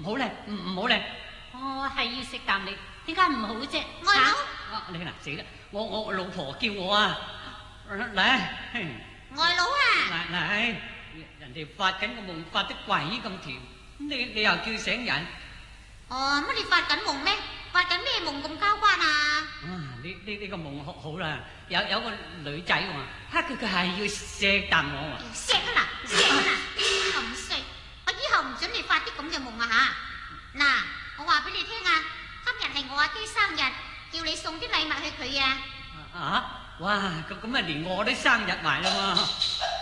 好咧，唔好咧。 我係要食啖你，點解唔好啫？ 外佬， 你嗱死啦！我老婆叫我啊，嚟， 外佬啊！ 嚟，人哋發緊個夢，發得鬼咁甜，你又叫醒人？ 哦，乜你發緊夢咩？發緊咩夢咁交關啊？ 呢個夢好啦，有個女仔喎，佢係要錫啖我喎。 錫啊嗱，錫啊嗱，咁衰！我以後唔准你發啲咁嘅夢啊吓！嗱，我話俾你聽啊，今日係我阿基生日，叫你送啲禮物去佢啊！ 哇，咁啊連我都生日埋啦喎！